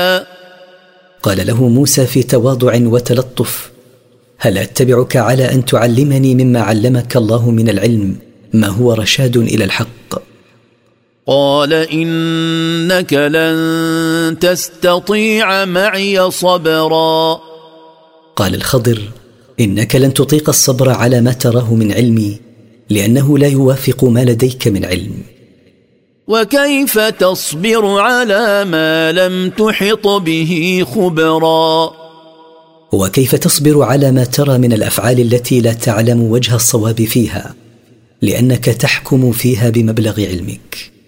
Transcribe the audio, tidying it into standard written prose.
قال له موسى في تواضع وتلطف: هل أتبعك على أن تعلمني مما علمك الله من العلم ما هو رشاد إلى الحق؟ قال إنك لن تستطيع معي صبرا. قال الخضر: إنك لن تطيق الصبر على ما تراه من علمي، لأنه لا يوافق ما لديك من علم. وكيف تصبر على ما لم تحط به خبرا؟ وكيف تصبر على ما ترى من الأفعال التي لا تعلم وجه الصواب فيها، لأنك تحكم فيها بمبلغ علمك.